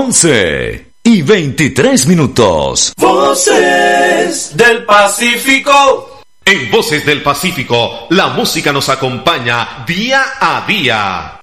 11:23. Voces del Pacífico. En Voces del Pacífico, la música nos acompaña día a día.